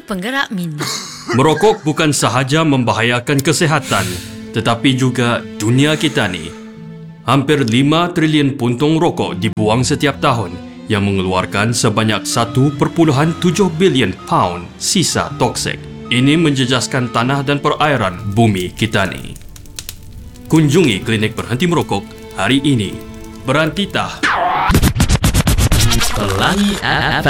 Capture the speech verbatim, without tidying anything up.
penggerak minda. Merokok bukan sahaja membahayakan kesihatan, tetapi juga dunia kita ni. Hampir lima triliun puntung rokok dibuang setiap tahun yang mengeluarkan sebanyak satu perpuluhan tujuh bilion pound sisa toksik. Ini menjejaskan tanah dan perairan bumi kita ni. Kunjungi klinik berhenti merokok hari ini. Berhenti tah. Pelangi F